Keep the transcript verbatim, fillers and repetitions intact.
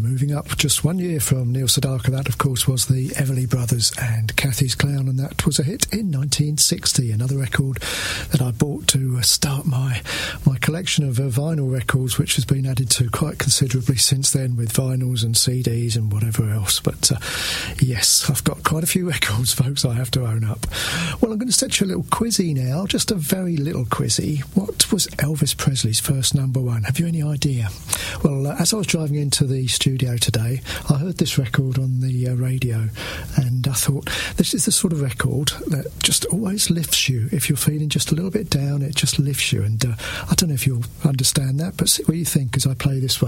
moving up just one year from Neil Sedaka. That, of course, was the Everly Brothers and Cathy's Clown, and that was a hit in nineteen sixty. Another record that I bought to start my my collection of uh, vinyl records, which has been added to quite considerably since then with vinyls and C Ds and whatever else. But uh, yes, I've got quite a few records, folks, I have to own up. Well, I'm going to set you a little quizzy now, just a very little quizzy. What was Elvis Presley's first number one? Have you any idea? Well, uh, as I was driving into the studio today, I heard this record on the uh, radio, and I thought, this is the sort of record that just always lifts you. If you're feeling just a little bit down, it just lifts you. And uh, I don't know if you'll understand that, but see what you think as I play this one.